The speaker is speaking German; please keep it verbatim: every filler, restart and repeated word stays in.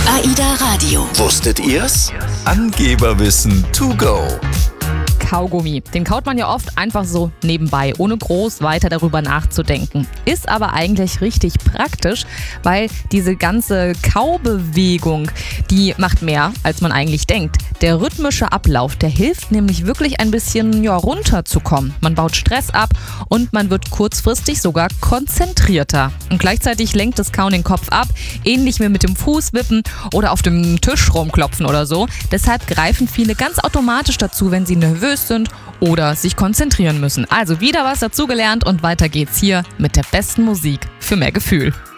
AIDA Radio. Wusstet ihr's? Angeberwissen to go. Kaugummi. Den kaut man ja oft einfach so nebenbei, ohne groß weiter darüber nachzudenken. Ist aber eigentlich richtig praktisch, weil diese ganze Kaubewegung, die macht mehr, als man eigentlich denkt. Der rhythmische Ablauf, der hilft nämlich wirklich ein bisschen ja, runterzukommen. Man baut Stress ab und man wird kurzfristig sogar konzentrierter. Und gleichzeitig lenkt das Kauen den Kopf ab, ähnlich wie mit dem Fuß wippen oder auf dem Tisch rumklopfen oder so. Deshalb greifen viele ganz automatisch dazu, wenn sie nervös sind oder sich konzentrieren müssen. Also wieder was dazugelernt und weiter geht's hier mit der besten Musik für mehr Gefühl.